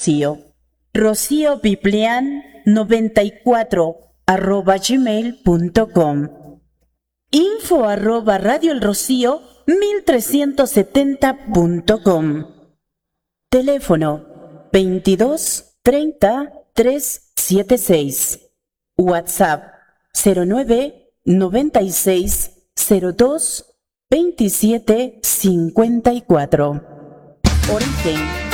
Rocío. rociobiplian94@gmail.com. info@radioelrocío1370.com. Teléfono 22 30 376. WhatsApp 09 96 02 27 54. Origen